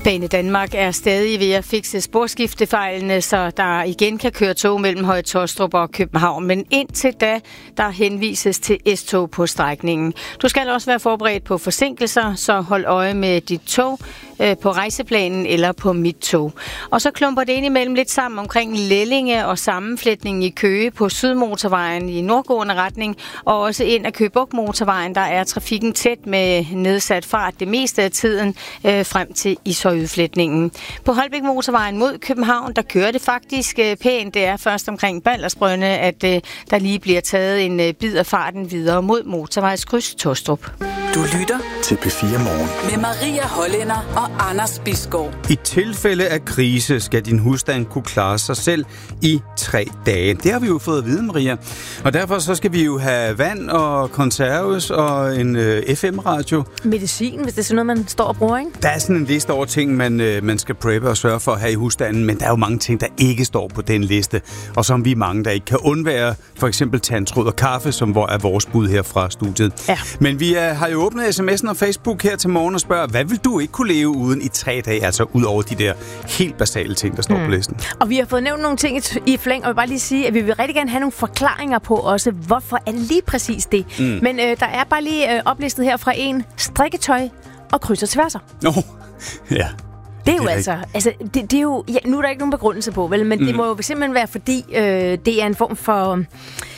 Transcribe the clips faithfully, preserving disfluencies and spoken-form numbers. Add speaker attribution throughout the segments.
Speaker 1: Bane Danmark er stadig ved at fikse sporskiftefejlene, så der igen kan køre tog mellem Høje Taastrup og København. Men indtil da, der henvises til S-tog på strækningen. Du skal også være forberedt på forsinkelser, så hold øje med dit tog øh, på rejseplanen eller på mit tog. Og så klumper det ind imellem lidt sammen omkring Lellinge og sammenflætningen i Køge på Sydmotorvejen i nordgående retning, og også ind af Køge Bugt Motorvejen, der er trafikken tæt med nedsat fart det meste af tiden øh, frem til Ishøjudflætningen. På Holbæk Motorvejen mod København, der kører det faktisk øh, pænt. Det er først omkring Baldersbrønde, at øh, der lige bliver taget en øh, bid af farten videre mod motorvejskryds Taastrup.
Speaker 2: Du lytter
Speaker 3: til P fire Morgen
Speaker 2: med Maria Hollænder og Anders Bisgaard.
Speaker 4: I tilfælde af krise skal din husstand kunne klare sig selv i tre dage. Det har vi jo fået at vide, Maria. Og derfor så skal vi jo have vand og konserves og en øh, F M-radio.
Speaker 5: Medicin, hvis det er sådan noget, man står og bruger, ikke?
Speaker 4: Der er sådan en liste over ting, man, øh, man skal preppe og sørge for at have i husstanden, men der er jo mange ting, der ikke står på den liste, og som vi mange, der ikke kan undvære. For eksempel tandtråd og kaffe, som hvor er vores bud her fra studiet. Ja. Men vi er, har jo åbnet sms'en og Facebook her til morgen og spørger, hvad vil du ikke kunne leve uden i tre dage, altså ud over de der helt basale ting, der står mm. på listen.
Speaker 5: Og vi har fået nævnt nogle ting i flæng, og jeg vil bare lige sige, at vi vil rigtig gerne have nogle forklaringer på også, hvorfor er det lige præcis det. Mm. Men øh, der er bare lige øh, oplistet her fra en strikketøj og kryds og tværser.
Speaker 4: Nå, oh. ja.
Speaker 5: Det er jo det er altså, altså det, det er jo, ja, nu er der ikke nogen begrundelse på, vel, men mm. det må jo simpelthen være, fordi øh, det er en form for øh,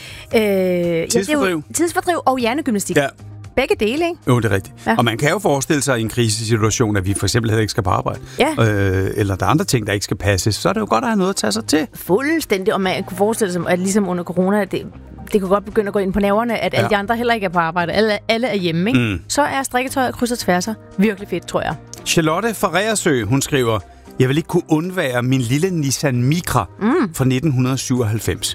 Speaker 4: tidsfordriv.
Speaker 5: Ja, det er jo tidsfordriv og hjernegymnastik. Ja. Begge dele, ikke?
Speaker 4: Jo, det er rigtigt. Ja. Og man kan jo forestille sig i en krisesituation, at vi for eksempel heller ikke skal på arbejde. Ja. Øh, eller der er andre ting, der ikke skal passes. Så er det jo godt at have noget at tage sig til.
Speaker 5: Fuldstændig. Og man kunne forestille sig, at ligesom under corona, det, det kunne godt begynde at gå ind på nerverne, at ja. alle de andre heller ikke er på arbejde. Alle, alle er hjemme, ikke? Mm. Så er strikketøj og kryds og tværser virkelig fedt, tror jeg.
Speaker 4: Charlotte fra Reersø, hun skriver, jeg vil ikke kunne undvære min lille Nissan Micra mm. fra nitten syvoghalvfems.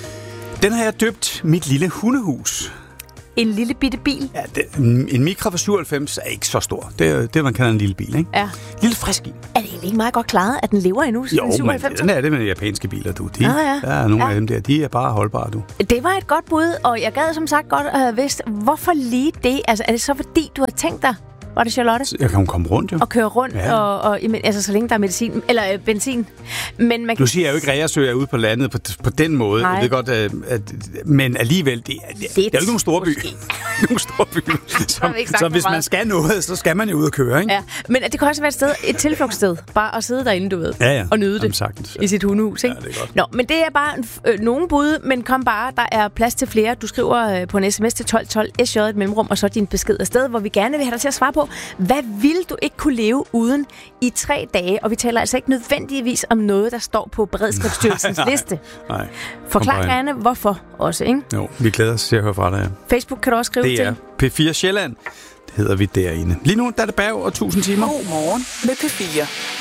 Speaker 4: Den har jeg døbt mit lille hundehus.
Speaker 5: En lille bitte bil?
Speaker 4: Ja, det, en Micra fra syvoghalvfems er ikke så stor. Det er det, man kalder en lille bil, ikke?
Speaker 5: Ja.
Speaker 4: Lille frisk bil.
Speaker 5: Er det egentlig ikke meget godt klaret, at den lever endnu?
Speaker 4: Jo, men den er det med japanske biler, du. De, ah, ja. Der er nogle ja. af dem der, de er bare holdbare, du.
Speaker 5: Det var et godt bud, og jeg gad som sagt godt at have vidst, hvorfor lige det? Altså, er det så fordi, du har tænkt dig, var det Charlotte?
Speaker 4: Jeg kan komme rundt, jo.
Speaker 5: Og køre rundt, ja. og, og, altså så længe der er medicin, eller øh, benzin. Men man
Speaker 4: kan... Du siger jo ikke, Reersø er ude på landet på, på den måde. Jeg ved godt, at, at, men alligevel, det, det, det, det er jo ikke nogen store by. nogen store by. Så, så hvis man skal noget, så skal man jo ud og køre, ikke?
Speaker 5: Ja, men det kan også være et sted, et tilflugtssted. Bare at sidde derinde, du ved.
Speaker 4: Ja, ja.
Speaker 5: Og nyde det.
Speaker 4: Jamen, sagtens, ja.
Speaker 5: I sit hundehus, ikke?
Speaker 4: Ja, det er godt.
Speaker 5: Nå, men det er bare øh, nogen bud, men kom bare, der er plads til flere. Du skriver øh, på en sms til tolv tolv, S J et mellemrum, og så din besked afsted, hvor vi gerne vil have dig til at svare på, hvad vil du ikke kunne leve uden i tre dage? Og vi taler altså ikke nødvendigvis om noget, der står på Beredskabsstyrelsens liste.
Speaker 4: Nej.
Speaker 5: Forklar gerne, hvorfor også, ikke?
Speaker 4: Jo, vi glæder os til at høre fra dig. Ja.
Speaker 5: Facebook kan du også skrive
Speaker 4: det
Speaker 5: til.
Speaker 4: Det er P fire Sjælland. Det hedder vi derinde. Lige nu der er det Berg og tusind timer.
Speaker 2: God morgen med P fire.